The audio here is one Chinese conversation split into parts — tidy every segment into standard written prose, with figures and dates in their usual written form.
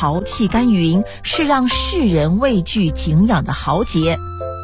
豪气干云，是让世人畏惧敬仰的豪杰。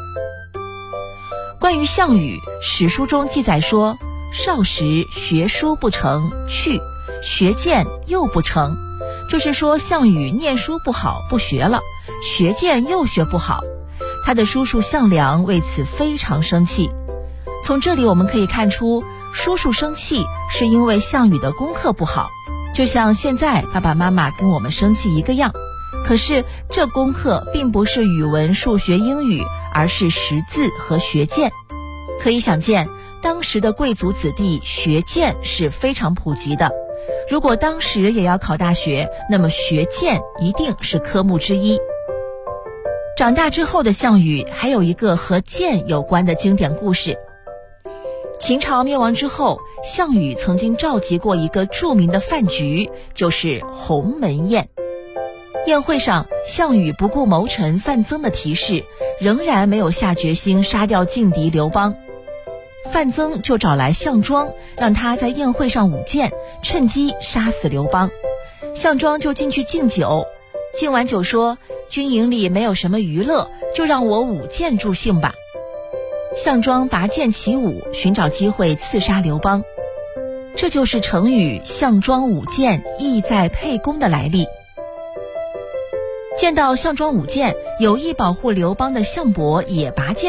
关于项羽，史书中记载说，少时学书不成去，学剑又不成，就是说项羽念书不好，不学了，学剑又学不好。他的叔叔项梁为此非常生气。从这里我们可以看出，叔叔生气是因为项羽的功课不好，就像现在爸爸妈妈跟我们生气一个样。可是这功课并不是语文、数学、英语，而是识字和学剑。可以想见，当时的贵族子弟学剑是非常普及的。如果当时也要考大学，那么学剑一定是科目之一。长大之后的项羽还有一个和剑有关的经典故事。秦朝灭亡之后，项羽曾经召集过一个著名的饭局，就是鸿门宴。宴会上，项羽不顾谋臣范增的提示，仍然没有下决心杀掉劲敌刘邦。范增就找来项庄，让他在宴会上舞剑，趁机杀死刘邦。项庄就进去敬酒，敬完酒说，军营里没有什么娱乐，就让我舞剑助兴吧。项庄拔剑起舞，寻找机会刺杀刘邦。这就是成语项庄舞剑，意在沛公的来历。见到项庄舞剑，有意保护刘邦的项伯也拔剑